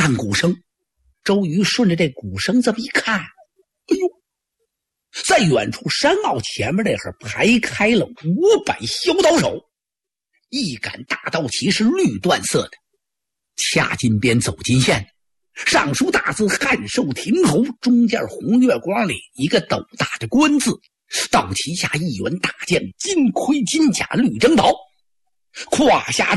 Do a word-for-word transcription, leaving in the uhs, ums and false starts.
按鼓声。周瑜顺着这鼓声这么一看，哎呦，在远处山坳前面那会儿排开了五百削刀手，一杆大刀旗是绿缎色的，掐金边走金线，上书大字汉寿亭侯，中间红月光里一个斗大的官字，刀旗下一员大将，金盔金甲绿征袍，胯下